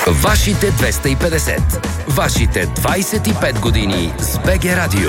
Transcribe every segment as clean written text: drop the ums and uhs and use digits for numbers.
Вашите 250. Вашите 25 години с БГ Радио.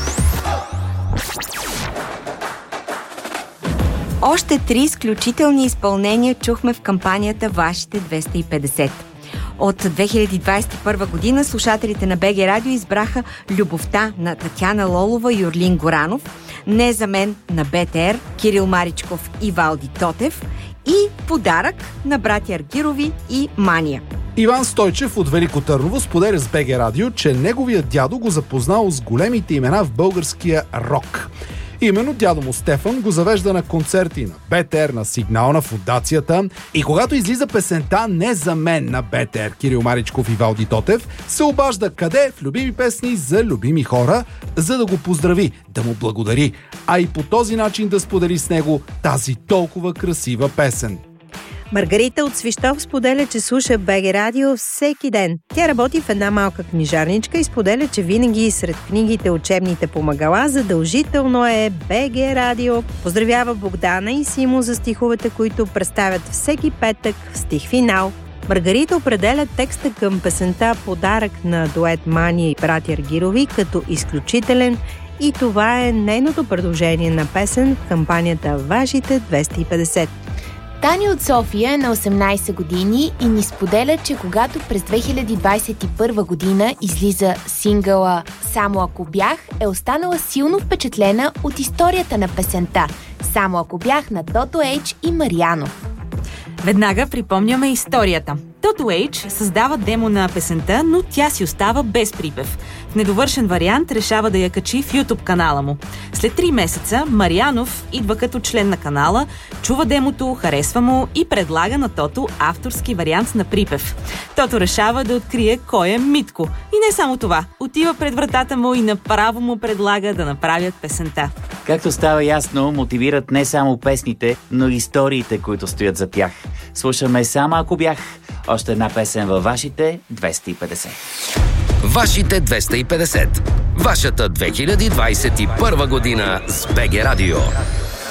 Още 3 изключителни изпълнения чухме в кампанията Вашите 250. От 2021 година слушателите на БГ Радио избраха Любовта на Татяна Лолова и Орлин Горанов, Не за мен на БТР, Кирил Маричков и Валди Тотев и Подарък на братя Аргирови и Мания. Иван Стойчев от Велико Търново споделя с БГ Радио, че неговият дядо го запознал с големите имена в българския рок. Именно дядо му Стефан го завежда на концерти на БТР, на Сигнал, на Фондацията, и когато излиза песента Не за мен на БТР, Кирил Маричков и Валди Тотев, се обажда къде в любими песни за любими хора, за да го поздрави, да му благодари, а и по този начин да сподели с него тази толкова красива песен. Маргарита от Свищов споделя, че слуша БГ Радио всеки ден. Тя работи в една малка книжарничка и споделя, че винаги сред книгите, учебните помагала задължително е БГ Радио. Поздравява Богдана и Симо за стиховете, които представят всеки петък в стих финал. Маргарита определя текста към песента Подарък на дует Мания и братя Аргирови като изключителен и това е нейното предложение на песен в кампанията Вашите 250. Тани от София е на 18 години и ни споделя, че когато през 2021 година излиза сингъла «Само ако бях», е останала силно впечатлена от историята на песента «Само ако бях» на Тото Ейч и Марианов. Веднага припомняме историята. Тото Ейч създава демо на песента, но тя си остава без припев. В недовършен вариант решава да я качи в YouTube канала му. След 3 месеца Марианов идва като член на канала, чува демото, харесва му и предлага на Тото авторски вариант на припев. Тото решава да открие кой е Митко. И не само това, отива пред вратата му и направо му предлага да направят песента. Както става ясно, мотивират не само песните, но и историите, които стоят за тях. Слушаме «Само ако бях», още една песен във Вашите 250. Вашите 250. Вашата 2021 година с БГ Радио.